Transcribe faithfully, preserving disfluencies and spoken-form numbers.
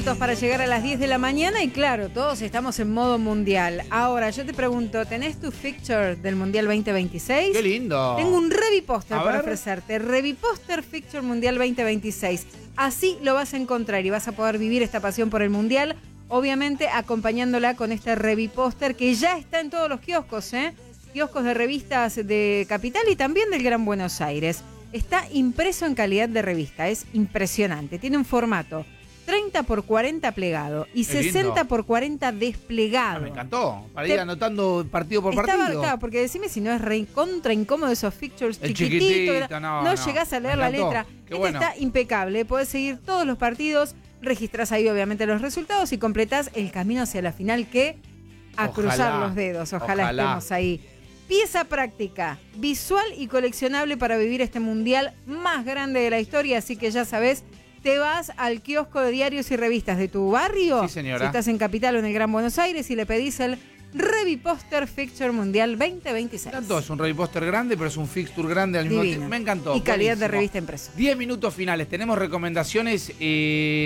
minutos para llegar a las diez de la mañana y claro, todos estamos en modo mundial. Ahora, yo te pregunto, ¿tenés tu fixture del Mundial veinte veintiséis? ¡Qué lindo! Tengo un Reviposter A para ver. ofrecerte. Reviposter Fixture Mundial veinte veintiséis. Así lo vas a encontrar y vas a poder vivir esta pasión por el Mundial, obviamente acompañándola con este Reviposter que ya está en todos los kioscos, ¿eh? Kioscos de revistas de Capital y también del Gran Buenos Aires. Está impreso en calidad de revista, es impresionante. Tiene un formato treinta por cuarenta plegado y Qué lindo. sesenta por cuarenta desplegado. Ah, me encantó, para Te- ir anotando partido por Estaba, partido. claro, porque decime si no es re contra incómodo esos fixtures El chiquititos. chiquitito, no, no no, llegás a me leer la encantó. letra. Qué Este bueno. está impecable. Podés seguir todos los partidos, registrás ahí obviamente los resultados y completás el camino hacia la final que a Ojalá, cruzar los dedos. Ojalá, ojalá. estemos ahí. Pieza práctica, visual y coleccionable para vivir este mundial más grande de la historia. Así que ya sabés, te vas al kiosco de diarios y revistas de tu barrio. Sí, señora. Si estás en Capital o en el Gran Buenos Aires y le pedís el Reviposter Fixture Mundial veinte veintiséis. Tanto es un Reviposter grande, pero es un fixture grande al mismo Divino. tiempo. Me encantó. Y calidad de buenísimo. revista impreso. diez minutos finales. Tenemos recomendaciones. Eh,